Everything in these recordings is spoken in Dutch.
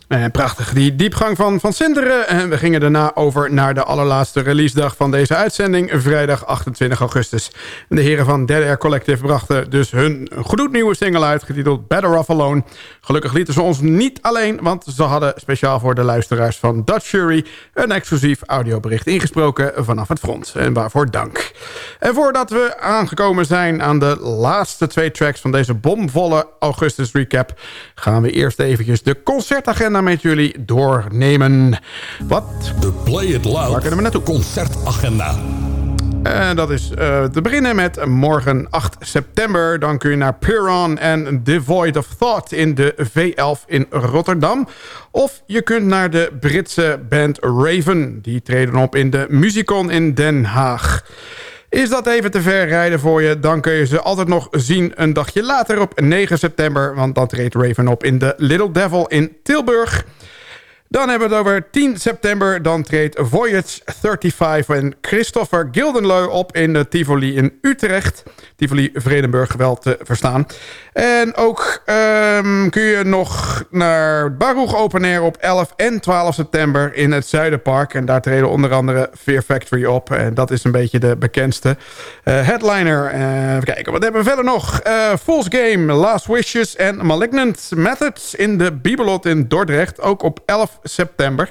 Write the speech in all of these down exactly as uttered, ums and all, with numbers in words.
En prachtig, die diepgang van Van Sinderen. En we gingen daarna over naar de allerlaatste releasedag van deze uitzending. Vrijdag achtentwintig augustus. En de heren van Dead Air Collective brachten dus hun gloednieuwe single uit. Getiteld Better Off Alone. Gelukkig lieten ze ons niet alleen. Want ze hadden speciaal voor de luisteraars van Dutch Fury een exclusief audiobericht ingesproken vanaf het front. En waarvoor dank. En voordat we aangekomen zijn aan de laatste twee tracks van deze bomvolle augustus recap, gaan we eerst eventjes de concertagenda met jullie doornemen. Wat? De Play It Loud. Waar kunnen we naartoe? Concertagenda. En dat is uh, te beginnen met morgen acht september. Dan kun je naar Piron en Devoid of Thought in de V elf in Rotterdam. Of je kunt naar de Britse band Raven. Die treden op in de Musicon in Den Haag. Is dat even te ver rijden voor je? Dan kun je ze altijd nog zien een dagje later op negen september. Want dan treedt Raven op in de Little Devil in Tilburg. Dan hebben we het over tien september. Dan treedt Voyage vijfendertig en Christopher Gildenleu op in de Tivoli in Utrecht. Tivoli Vredenburg wel te verstaan. En ook um, kun je nog naar Baruch Open Air op elf en twaalf september in het Zuiderpark. En daar treden onder andere Fear Factory op. En dat is een beetje de bekendste uh, headliner. Uh, even kijken, wat hebben we verder nog? Uh, Fool's Game, Last Wishes en Malignant Methods in de Bibelot in Dordrecht. Ook op elf september.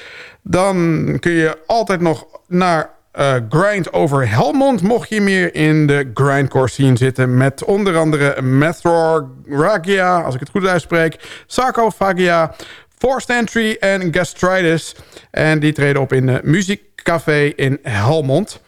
Dan kun je altijd nog naar Uh, Grind over Helmond, mocht je meer in de grindcore scene zitten, met onder andere Metroragia, als ik het goed uitspreek, Sarcophagia, Forced Entry en Gastritis. En die treden op in de Muziekcafé in Helmond.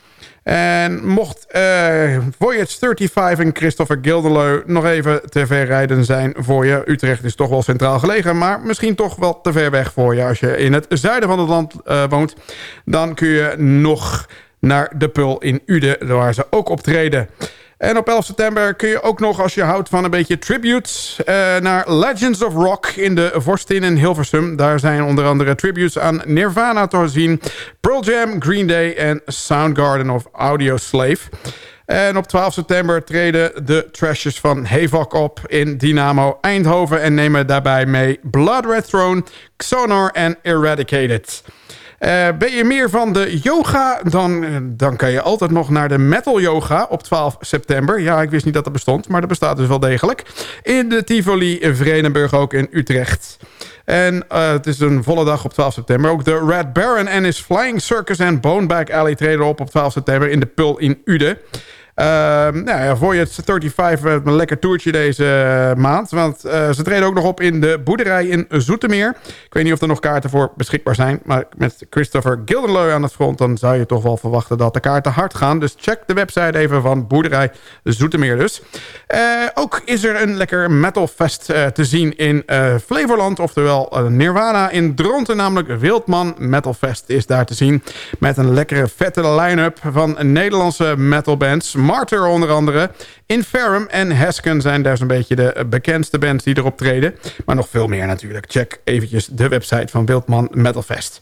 En mocht uh, Voyage vijfendertig en Christopher Gildenleu nog even te ver rijden zijn voor je. Utrecht is toch wel centraal gelegen, maar misschien toch wel te ver weg voor je. Als je in het zuiden van het land uh, woont, dan kun je nog naar de Pul in Uden, waar ze ook optreden. En op elf september kun je ook nog, als je houdt van een beetje tributes, Uh, naar Legends of Rock in de Vorstin in Hilversum. Daar zijn onder andere tributes aan Nirvana te zien, Pearl Jam, Green Day en Soundgarden of Audioslave. En op twaalf september treden de Trashers van Havoc op in Dynamo Eindhoven en nemen daarbij mee Blood Red Throne, Xonor en Eradicated. Uh, ben je meer van de yoga, dan, dan kan je altijd nog naar de metal yoga op twaalf september. Ja, ik wist niet dat dat bestond, maar dat bestaat dus wel degelijk. In de Tivoli in Vredenburg, ook in Utrecht. En uh, het is een volle dag op twaalf september. Ook de Red Baron en his Flying Circus en Boneback Alley treden op op twaalf september in de Pul in Uden. Uh, nou ja, Voyage vijfendertig uh, een lekker toertje deze uh, maand. Want uh, ze treden ook nog op in de boerderij in Zoetermeer. Ik weet niet of er nog kaarten voor beschikbaar zijn. Maar met Christopher Gildenleu aan het front, dan zou je toch wel verwachten dat de kaarten hard gaan. Dus check de website even van boerderij Zoetermeer dus. Uh, ook is er een lekker metalfest uh, te zien in uh, Flevoland. Oftewel uh, Nirvana in Dronten, namelijk Wildman Metalfest is daar te zien. Met een lekkere vette line-up van Nederlandse metalbands. Martyr onder andere, Inferum en Hesken zijn daar zo'n beetje de bekendste bands die erop treden. Maar nog veel meer natuurlijk. Check eventjes de website van Wildman Metalfest.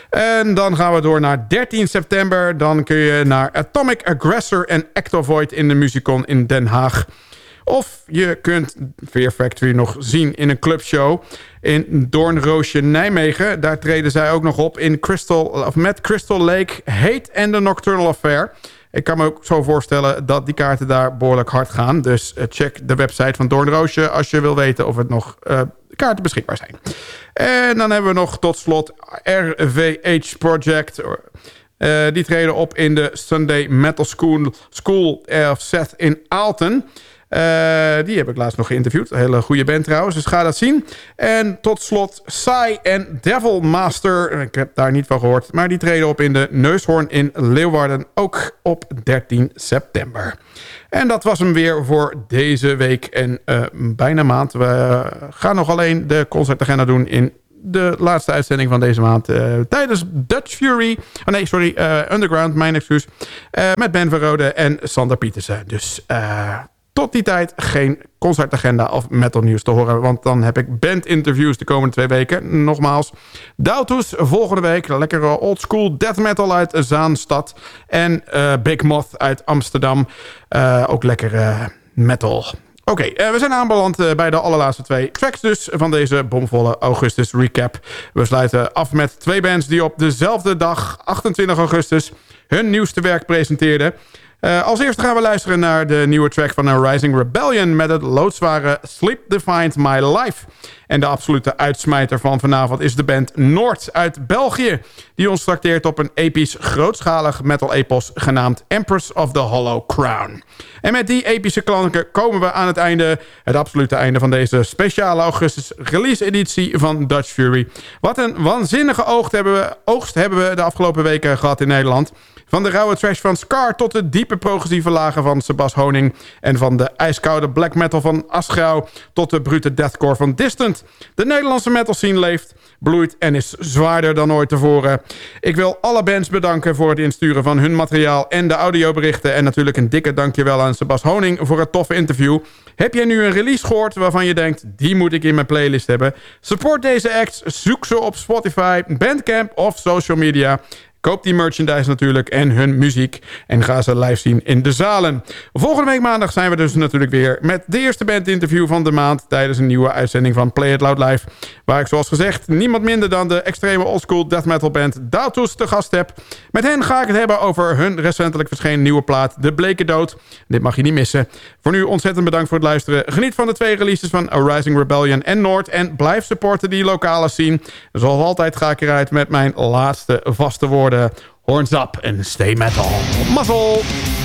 En dan gaan we door naar dertien september. Dan kun je naar Atomic Aggressor en Ectovoid in de Musicon in Den Haag. Of je kunt Fear Factory nog zien in een clubshow in Doornroosje Nijmegen. Daar treden zij ook nog op in Crystal, of met Crystal Lake, Hate and the Nocturnal Affair. Ik kan me ook zo voorstellen dat die kaarten daar behoorlijk hard gaan. Dus check de website van Doornroosje als je wil weten of het nog uh, kaarten beschikbaar zijn. En dan hebben we nog tot slot R V H Project. Uh, die treden op in de Sunday Metal School, School of Seth in Aalten. Uh, die heb ik laatst nog geïnterviewd. Een hele goede band trouwens, dus ga dat zien. En tot slot Psy en Devil Master. Ik heb daar niet van gehoord. Maar die treden op in de Neushoorn in Leeuwarden. Ook op dertien september. En dat was hem weer voor deze week en uh, bijna maand. We gaan nog alleen de concertagenda doen in de laatste uitzending van deze maand. Uh, tijdens Dutch Fury. Oh nee, sorry. Uh, Underground, mijn excuus. Uh, met Ben Verrode en Sander Pietersen. Dus Uh, tot die tijd geen concertagenda of metal nieuws te horen. Want dan heb ik bandinterviews de komende twee weken. Nogmaals, Dautus volgende week. Lekkere oldschool death metal uit Zaanstad. En uh, Big Moth uit Amsterdam. Uh, ook lekkere metal. Oké, okay, uh, we zijn aanbeland uh, bij de allerlaatste twee tracks dus van deze bomvolle augustus recap. We sluiten af met twee bands die op dezelfde dag, achtentwintig augustus, hun nieuwste werk presenteerden. Uh, als eerste gaan we luisteren naar de nieuwe track van A Rising Rebellion met het loodzware Sleep Defined My Life. En de absolute uitsmijter van vanavond is de band Noord uit België, die ons trakteert op een episch grootschalig metal-epos genaamd Empress of the Hollow Crown. En met die epische klanken komen we aan het einde, het absolute einde van deze speciale augustus release editie van Dutch Fury. Wat een waanzinnige oogst hebben we, oogst hebben we de afgelopen weken gehad in Nederland. Van de rauwe trash van Scar tot de diepe progressieve lagen van Sebas Honing. En van de ijskoude black metal van Asgrauw tot de brute deathcore van Distant. De Nederlandse metal scene leeft, bloeit en is zwaarder dan ooit tevoren. Ik wil alle bands bedanken voor het insturen van hun materiaal en de audioberichten. En natuurlijk een dikke dankjewel aan Sebas Honing voor het toffe interview. Heb jij nu een release gehoord waarvan je denkt, die moet ik in mijn playlist hebben? Support deze acts, zoek ze op Spotify, Bandcamp of social media. Koop die merchandise natuurlijk en hun muziek. En ga ze live zien in de zalen. Volgende week maandag zijn we dus natuurlijk weer met de eerste bandinterview van de maand tijdens een nieuwe uitzending van Play It Loud Live. Waar ik zoals gezegd niemand minder dan de extreme oldschool death metal band Dautus te gast heb. Met hen ga ik het hebben over hun recentelijk verschenen nieuwe plaat De Bleke Dood. Dit mag je niet missen. Voor nu ontzettend bedankt voor het luisteren. Geniet van de twee releases van A Rising Rebellion en Noord. En blijf supporten die lokale scene. Zoals altijd ga ik eruit met mijn laatste vaste woorden. Horns up and stay metal. Muzzle!